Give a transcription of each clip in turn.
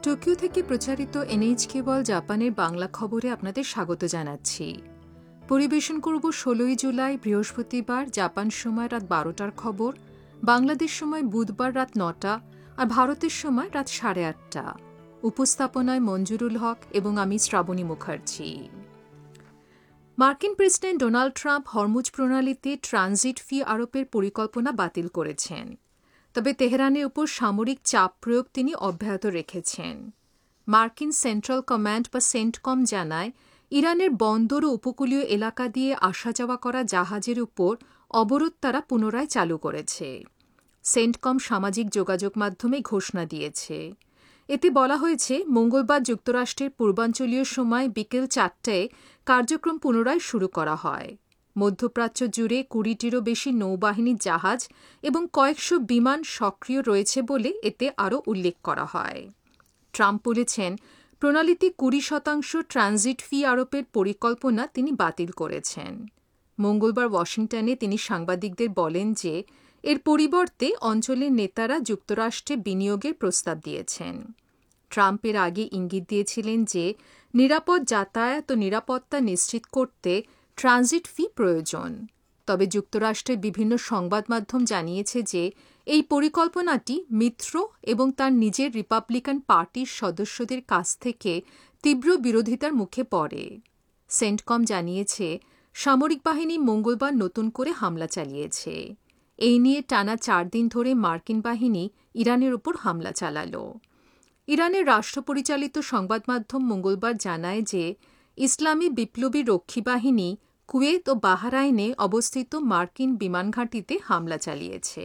Tokyo থেকে প্রচারিত NHK world জাপানের বাংলা খবরে আপনাদের স্বাগত জানাচ্ছি। পরিবেশন করব 16 জুলাই বৃহস্পতিবার জাপান সময় রাত 12টার খবর, বাংলাদেশ সময় বুধবার রাত 9টা আর ভারতের সময় রাত 8:30। উপস্থাপনায় মঞ্জুরুল হক এবং আমি শ্রাবণী মুখার্জি। মার্কিন president Donald Trump Hormuz প্রণালীতে transit ফি আরোপের পরিকল্পনা বাতিল করেছেন, তবে তেহরানের উপর সামরিক চাপ প্রয়োগ তিনি অব্যাহত রেখেছেন। মার্কিন সেন্ট্রাল কমান্ড বা সেন্টকম জানায়, ইরানের বন্দর ও উপকূলীয় এলাকা দিয়ে আসা যাওয়া করা জাহাজের উপর অবরোধ তারা পুনরায় চালু করেছে। সেন্টকম সামাজিক যোগাযোগ মাধ্যমে ঘোষণা দিয়েছে। এতে বলা হয়েছে, মঙ্গলবার যুক্তরাষ্ট্রের পূর্বাঞ্চলীয় সময় বিকেল 4টায় কার্যক্রম পুনরায় শুরু করা হয়। মধ্যপ্রাচ্য জুড়ে 20টিরও বেশি নৌবাহিনীর জাহাজ এবং কয়েকশো বিমান সক্রিয় রয়েছে বলে এতে আরও উল্লেখ করা হয়। ট্রাম্প বলেছেন, প্রণালীতে 20% ট্রানজিট ফি আরোপের পরিকল্পনা তিনি বাতিল করেছেন। মঙ্গলবার ওয়াশিংটনে তিনি সাংবাদিকদের বলেন যে, এর পরিবর্তে অঞ্চলের নেতারা যুক্তরাষ্ট্রে বিনিয়োগের প্রস্তাব দিয়েছেন। ট্রাম্পের আগে ইঙ্গিত দিয়েছিলেন যে, নিরাপদ যাতায়াত ও নিরাপত্তা নিশ্চিত করতে ট্রানজিট ফি প্রয়োজন। তবে যুক্তরাষ্ট্রের বিভিন্ন সংবাদ মাধ্যম জানিয়েছে যে, এই পরিকল্পনাটি মিত্র এবং তার নিজের রিপাবলিকান পার্টির সদস্যদের কাছ থেকে তীব্র বিরোধিতার মুখে পড়ে। সেন্টকম জানিয়েছে, সামরিক বাহিনী মঙ্গলবার নতুন করে হামলা চালিয়েছে। এই নিয়ে টানা 4 দিন ধরে মার্কিন বাহিনী ইরানের উপর হামলা চালাল। ইরানের রাষ্ট্রপরিচালিত সংবাদ মাধ্যম মঙ্গলবার জানায় যে, ইসলামী বিপ্লবী রক্ষী বাহিনী কুয়েত ও বাহরাইনে অবস্থিত মার্কিন বিমানঘাঁটিতে হামলা চালিয়েছে।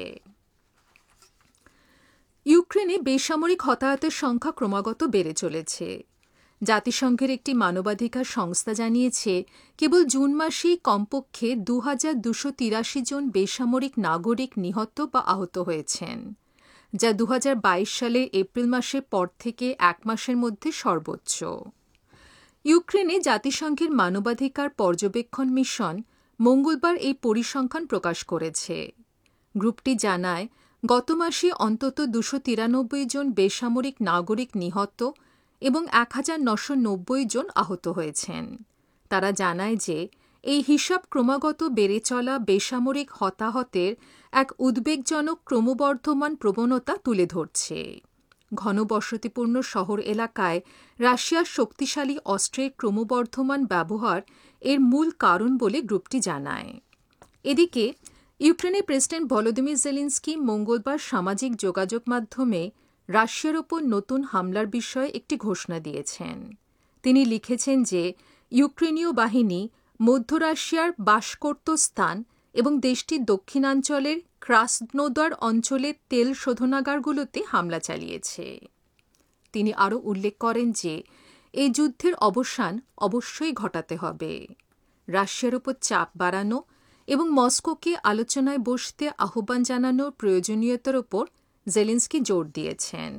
ইউক্রেনে বেসামরিক হতাহতের সংখ্যা ক্রমাগত বেড়ে চলেছে। জাতিসংঘের একটি মানবাধিকার সংস্থা জানিয়েছে, কেবল জুন মাসেই কমপক্ষে 2283 জন বেসামরিক নাগরিক নিহত বা আহত হয়েছেন, যা 2022 সালের এপ্রিল মাসের পর থেকে 1 মাসের মধ্যে সর্বোচ্চ। ইউক্রেনে জাতিসংঘের মানবাধিকার পর্যবেক্ষণ মিশন মঙ্গলবার এই পরিসংখ্যান প্রকাশ করেছে। গ্রুপটি জানায়, গত মাসে অন্তত 293 জন বেসামরিক নাগরিক নিহত এবং 1990 জন আহত হয়েছেন। তারা জানায় যে, এই হিসাব ক্রমাগত বেড়ে চলা বেসামরিক হতাহতের এক উদ্বেগজনক ক্রমবর্ধমান প্রবণতা তুলে ধরছে। ঘনবসতিপূর্ণ শহর এলাকায় রাশিয়ার শক্তিশালী অস্ত্রের ক্রমবর্ধমান ব্যবহার এর মূল কারণ বলে গ্রুপটি জানায়। এদিকে ইউক্রেনের প্রেসিডেন্ট ভলোদিমির জেলেনস্কি মঙ্গলবার সামাজিক যোগাযোগ মাধ্যমে রাশিয়ার ওপর নতুন হামলার বিষয়ে একটি ঘোষণা দিয়েছেন। তিনি লিখেছেন যে, ইউক্রেনীয় বাহিনী মধ্য রাশিয়ার বাশকোর্তস্তান এবং দেশটির দক্ষিণাঞ্চলের ক্রাসনোদার অঞ্চলের তেল শোধনাগারগুলোতে হামলা চালিয়েছে। তিনি আরও উল্লেখ করেন যে, এই যুদ্ধের অবসান অবশ্যই ঘটাতে হবে। রাশিয়ার উপর চাপ বাড়ানো এবং মস্কোকে আলোচনায় বসতে আহ্বান জানানোর প্রয়োজনীয়তার ওপর জেলেনস্কি জোর দিয়েছেন।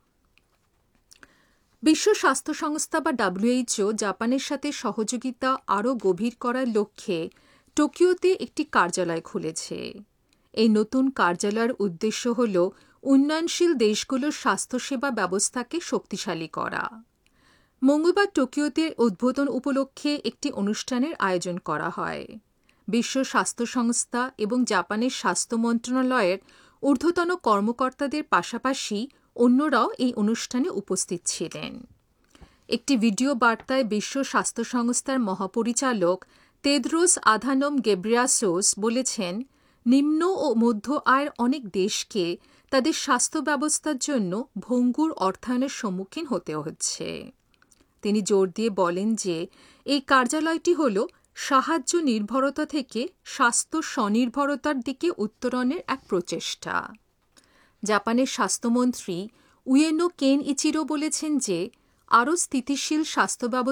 বিশ্ব স্বাস্থ্য সংস্থা বা WHO জাপানের সাথে সহযোগিতা আরও গভীর করার লক্ষ্যে টোকিওতে একটি কার্যালয় খুলেছে। এই নতুন কার্যালয়ের উদ্দেশ্য হল উন্নয়নশীল দেশগুলোর স্বাস্থ্যসেবা ব্যবস্থাকে শক্তিশালী করা। মঙ্গলবার টোকিওতে উদ্বোধন উপলক্ষে একটি অনুষ্ঠানের আয়োজন করা হয়। বিশ্ব স্বাস্থ্য সংস্থা এবং জাপানের স্বাস্থ্য মন্ত্রণালয়ের ঊর্ধ্বতন কর্মকর্তাদের পাশাপাশি অন্যরাও এই অনুষ্ঠানে উপস্থিত ছিলেন। একটি ভিডিও বার্তায় বিশ্ব স্বাস্থ্য সংস্থার মহাপরিচালক তেদ্রোস আধানম গেব্রেয়াসুস বলেছেন, নিম্ন ও মধ্য আয়ের অনেক দেশকে তাদের স্বাস্থ্য ব্যবস্থার জন্য ভঙ্গুর অর্থায়নের সম্মুখীন হতে হচ্ছে। তিনি জোর দিয়ে বলেন যে, এই কার্যালয়টি হল সাহায্য নির্ভরতা থেকে স্বাস্থ্য স্বনির্ভরতার দিকে উত্তরণের এক প্রচেষ্টা। জাপানের স্বাস্থ্যমন্ত্রী উয়েনো কেনইচিরো বলেছেন যে, আরও স্থিতিশীল স্বাস্থ্য ব্যবস্থা